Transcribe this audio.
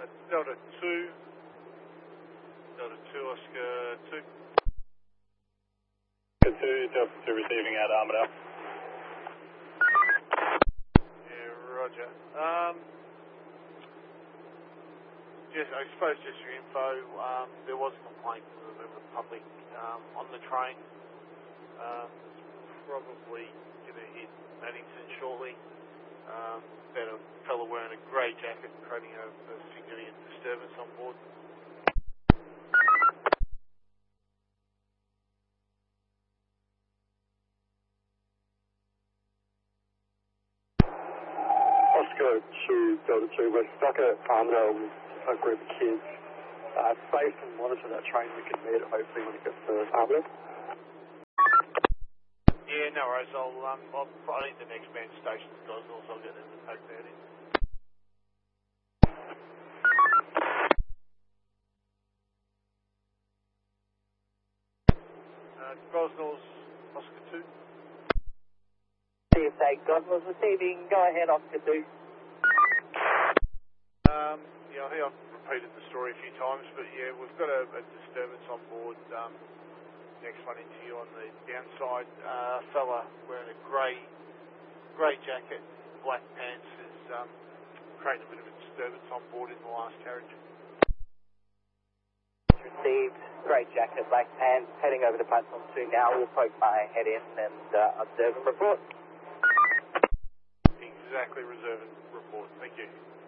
That's Delta 2. Delta 2, Oscar 2. Delta 2 receiving at Armadale. Yeah, roger. Yes, I suppose just your info, there was a complaint from a member of the public on the train. Probably going to hit Maddington shortly. About a fellow wearing a grey jacket creating a significant disturbance on board. Oscar 2, Delta 2, West Stucker, Armadale with a group of kids. Space and monitor that train we can meet it hopefully when it gets to Armadale. Yeah, no worries. I think the next band station's Gosnells. I'll get them to take that in. Gosnells, Oscar 2. CSA Gosnells receiving. Go ahead, Oscar 2. Yeah, I think I've repeated the story a few times, but yeah, we've got a disturbance on board. Next one into you on the downside. A fella wearing a grey jacket, black pants is creating a bit of a disturbance on board in the last carriage. Received. Grey jacket, black pants. Heading over to platform 2 now. We'll poke my head in and observe and report. Exactly, reserve and report. Thank you.